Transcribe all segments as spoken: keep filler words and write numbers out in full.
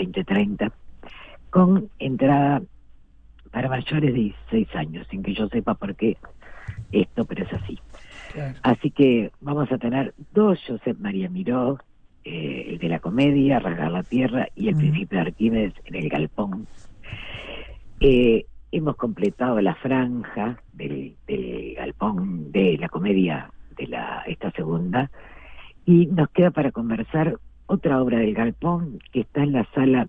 veinte treinta, con entrada para mayores de dieciséis años, sin que yo sepa por qué esto, pero es así. Claro. Así que vamos a tener dos Josep María Miró, eh, el de la comedia, Rasgar la Tierra, y El Mm. Principio de Arquímedes en el Galpón. Eh, hemos completado la franja del, del Galpón de la comedia de la esta segunda, y nos queda para conversar otra obra del Galpón que está en la sala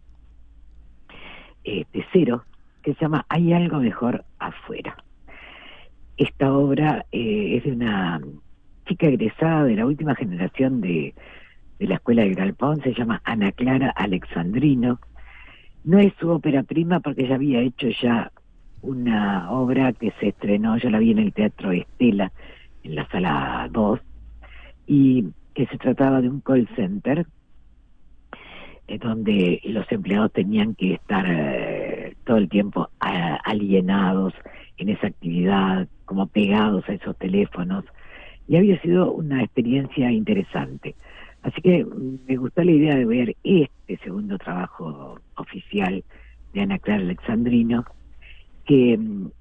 eh, de Cero, que se llama Hay algo mejor afuera. Esta obra eh, es de una chica egresada de la última generación de, de la Escuela del Galpón, se llama Ana Clara Alexandrino. No es su ópera prima porque ella había hecho ya una obra que se estrenó, yo la vi en el Teatro Estela, en la sala dos, y que se trataba de un call center, eh, donde los empleados tenían que estar eh, todo el tiempo a, alienados en esa actividad, como pegados a esos teléfonos, y había sido una experiencia interesante. Así que me gustó la idea de ver este segundo trabajo oficial de Ana Clara Alexandrino, que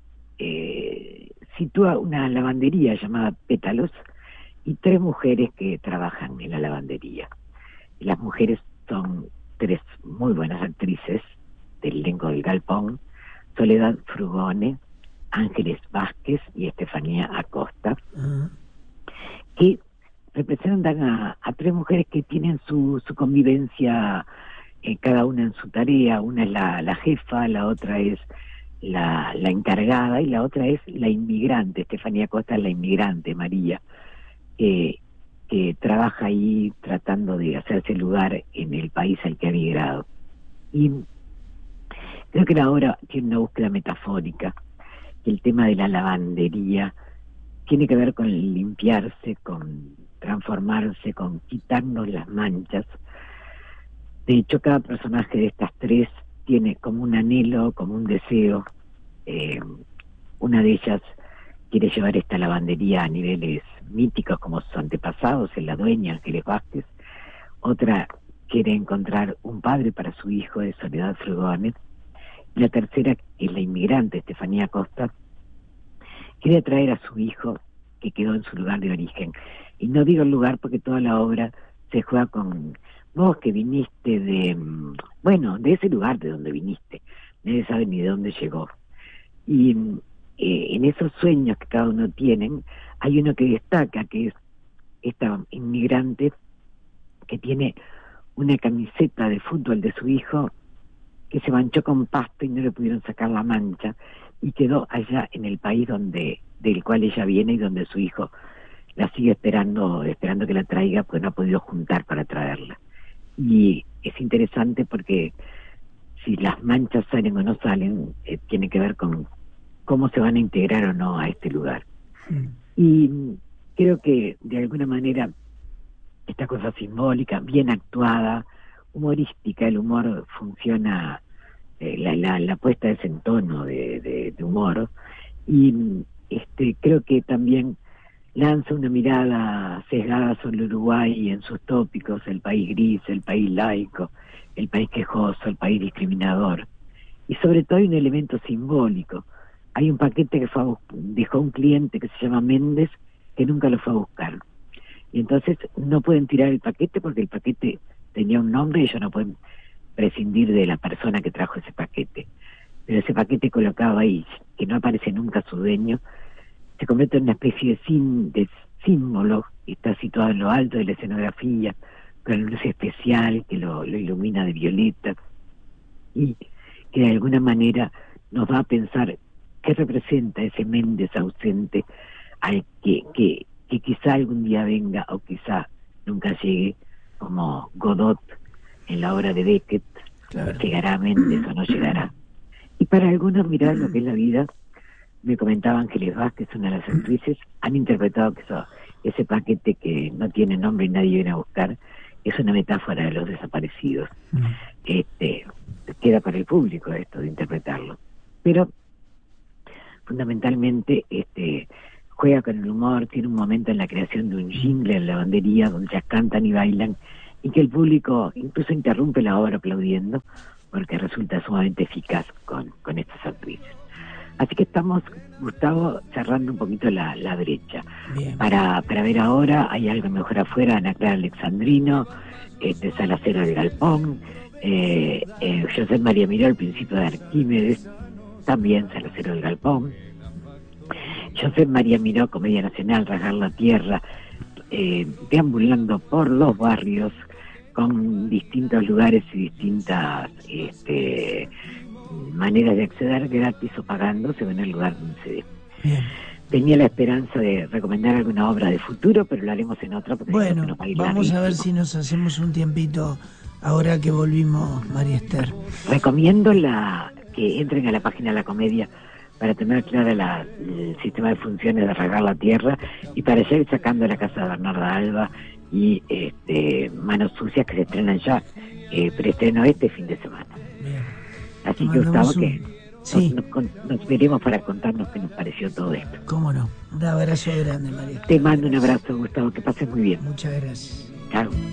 eh, sitúa una lavandería llamada Pétalos y tres mujeres que trabajan en la lavandería. Las mujeres son tres muy buenas actrices del elenco del Galpón: Soledad Frugone, Ángeles Vázquez y Estefanía Acosta, uh-huh. que representan a, a tres mujeres que tienen su, su convivencia, eh, cada una en su tarea. Una es la, la jefa, la otra es la, la encargada y la otra es la inmigrante. Estefanía Acosta es la inmigrante, María, eh, que trabaja ahí tratando de hacerse lugar en el país al que ha migrado. Y creo que la obra tiene una búsqueda metafórica, que el tema de la lavandería tiene que ver con limpiarse, con transformarse, con quitarnos las manchas. De hecho, cada personaje de estas tres tiene como un anhelo, como un deseo. Eh, una de ellas quiere llevar esta lavandería a niveles míticos como sus antepasados, es la dueña, Ángeles Vázquez. Otra quiere encontrar un padre para su hijo, de Soledad Frugone. Y la tercera, que es la inmigrante, Estefanía Acosta, quiere traer a su hijo que quedó en su lugar de origen. Y no digo el lugar porque toda la obra se juega con vos que viniste de, bueno, de ese lugar de donde viniste. Nadie sabe ni de dónde llegó. Y eh, en esos sueños que cada uno tiene, hay uno que destaca, que es esta inmigrante que tiene una camiseta de fútbol de su hijo que se manchó con pasta y no le pudieron sacar la mancha, y quedó allá en el país donde del cual ella viene y donde su hijo la sigue esperando, esperando que la traiga, pues no ha podido juntar para traerla. Y es interesante porque si las manchas salen o no salen, eh, tiene que ver con cómo se van a integrar o no a este lugar. Mm. Y creo que de alguna manera esta cosa simbólica, bien actuada, humorística, el humor funciona, eh, la, la, la puesta es en tono de, de, de humor, y este creo que también lanza una mirada sesgada sobre Uruguay en sus tópicos: el país gris, el país laico, el país quejoso, el país discriminador. Y sobre todo hay un elemento simbólico. Hay un paquete que fue a, dejó un cliente que se llama Méndez, que nunca lo fue a buscar. Y entonces no pueden tirar el paquete porque el paquete tenía un nombre y ellos no pueden prescindir de la persona que trajo ese paquete. Pero ese paquete colocado ahí, que no aparece nunca su dueño, se convierte en una especie de, sim, de símbolo, que está situado en lo alto de la escenografía, con una luz especial que lo, lo ilumina de violeta, y que de alguna manera nos va a pensar qué representa ese Méndez ausente, al que, que, que quizá algún día venga o quizá nunca llegue, como Godot en la obra de Beckett. Claro. ¿Llegará Méndez o no llegará? Y para algunos, mirar lo que es la vida. Me comentaba Ángeles Vázquez, una de las actrices, han interpretado que eso, ese paquete que no tiene nombre y nadie viene a buscar, es una metáfora de los desaparecidos. Mm. Este, queda para el público esto de interpretarlo. Pero fundamentalmente este juega con el humor, tiene un momento en la creación de un jingle en la lavandería donde ya cantan y bailan, y que el público incluso interrumpe la obra aplaudiendo, porque resulta sumamente eficaz con, con estas actrices. Así que estamos, Gustavo, cerrando un poquito la, la brecha. Bien. Para, para ver ahora, hay algo mejor afuera, Ana Clara Alexandrino, este, Salacero del Galpón, eh, eh, José María Miró, El Principio de Arquímedes, también Salacero del Galpón, José María Miró, Comedia Nacional, Rasgar la Tierra, eh, deambulando por los barrios con distintos lugares y distintas este, maneras de acceder, gratis o pagando, según el lugar donde se dé. Bien. Tenía la esperanza de recomendar alguna obra de futuro, pero lo haremos en otra porque Bueno, creo que nos va a ir vamos a ver larguísimo. si nos hacemos un tiempito ahora que volvimos, María Esther. Recomiendo la que entren a la página de la comedia para tener clara la, el sistema de funciones de Regar la Tierra y para ya ir sacando La Casa de Bernarda Alba y este, Manos Sucias, que se estrenan ya, eh, preestreno este fin de semana. Bien. Así Te que, Gustavo, mandamos un- que Sí, nos, nos, nos veremos para contarnos qué nos pareció todo esto. cómo no. Un abrazo grande, María Esther. Te mando un abrazo, Gustavo, que pases muy bien. Muchas gracias. Chao.